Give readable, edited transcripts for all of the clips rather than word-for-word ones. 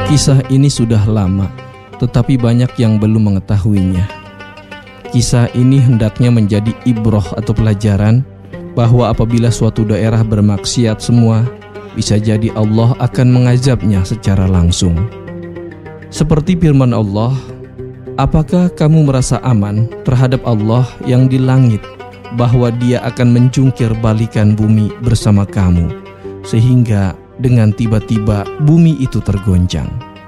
Kisah ini sudah lama, tetapi banyak yang belum mengetahuinya. Kisah ini hendaknya menjadi ibroh atau pelajaran bahwa apabila suatu daerah bermaksiat semua, bisa jadi Allah akan mengazabnya secara langsung. Seperti firman Allah, apakah kamu merasa aman terhadap Allah yang di langit, bahwa Dia akan menjungkir balikan bumi bersama kamu, sehingga dengan tiba-tiba bumi itu tergoncang.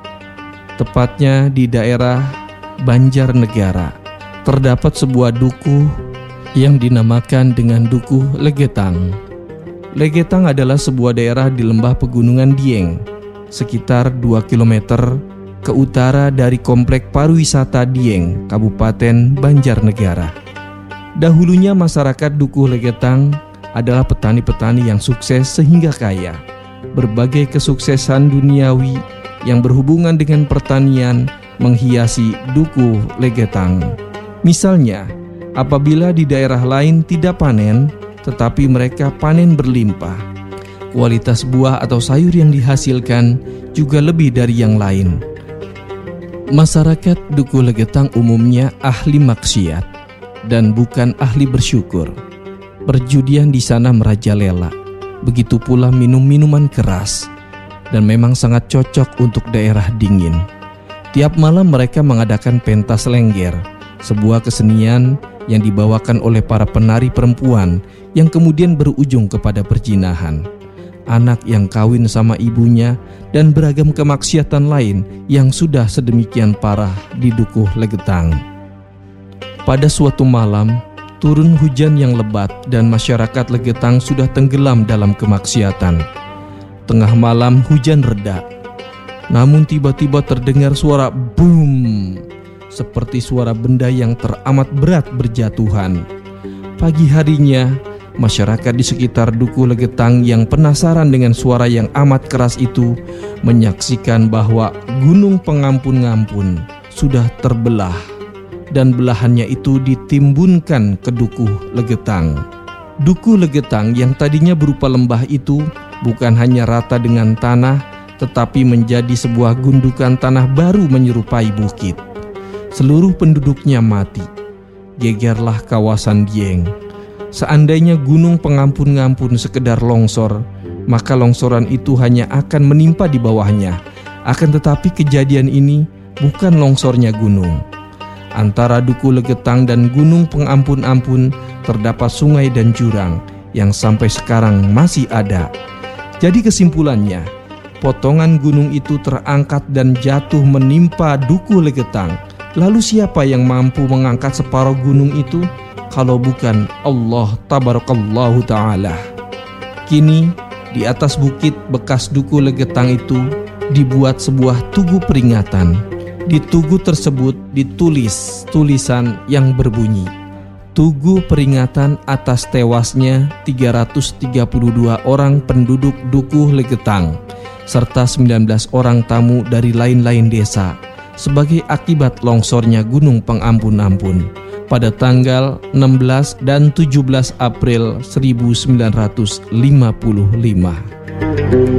Tepatnya di daerah Banjarnegara terdapat sebuah dukuh yang dinamakan dengan Dukuh Legetang. Legetang adalah sebuah daerah di lembah pegunungan Dieng, sekitar 2 km ke utara dari komplek pariwisata Dieng, Kabupaten Banjarnegara. Dahulunya masyarakat Dukuh Legetang adalah petani-petani yang sukses sehingga kaya. Berbagai kesuksesan duniawi yang berhubungan dengan pertanian menghiasi Dukuh Legetang. Misalnya, apabila di daerah lain tidak panen, tetapi mereka panen berlimpah, kualitas buah atau sayur yang dihasilkan juga lebih dari yang lain. Masyarakat Dukuh Legetang umumnya ahli maksiat dan bukan ahli bersyukur. Perjudian di sana merajalela, begitu pula minum minuman keras, dan memang sangat cocok untuk daerah dingin. Tiap malam mereka mengadakan pentas lengger, sebuah kesenian yang dibawakan oleh para penari perempuan yang kemudian berujung kepada perzinahan, anak yang kawin sama ibunya, dan beragam kemaksiatan lain yang sudah sedemikian parah di Dukuh Legetang. Pada suatu malam, turun hujan yang lebat dan masyarakat Legetang sudah tenggelam dalam kemaksiatan. Tengah malam hujan reda, namun tiba-tiba terdengar suara boom, seperti suara benda yang teramat berat berjatuhan. Pagi harinya, masyarakat di sekitar Dukuh Legetang yang penasaran dengan suara yang amat keras itu menyaksikan bahwa Gunung Pengampun-Ngampun sudah terbelah, dan belahannya itu ditimbunkan ke Dukuh Legetang. Dukuh Legetang yang tadinya berupa lembah itu bukan hanya rata dengan tanah, tetapi menjadi sebuah gundukan tanah baru menyerupai bukit. Seluruh penduduknya mati. Gegerlah kawasan Dieng. Seandainya Gunung Pengampun-Ngampun sekedar longsor, maka longsoran itu hanya akan menimpa di bawahnya. Akan tetapi kejadian ini bukan longsornya gunung. Antara Dukuh Legetang dan Gunung Pengampun-Ampun terdapat sungai dan jurang yang sampai sekarang masih ada. Jadi kesimpulannya, potongan gunung itu terangkat dan jatuh menimpa Dukuh Legetang. Lalu siapa yang mampu mengangkat separuh gunung itu kalau bukan Allah Tabarakallahu Ta'ala? Kini di atas bukit bekas Dukuh Legetang itu dibuat sebuah tugu peringatan. Di tugu tersebut ditulis tulisan yang berbunyi, Tugu peringatan atas tewasnya 332 orang penduduk Dukuh Legetang serta 19 orang tamu dari lain-lain desa sebagai akibat longsornya Gunung Pengampun-Ampun pada tanggal 16 dan 17 April 1955.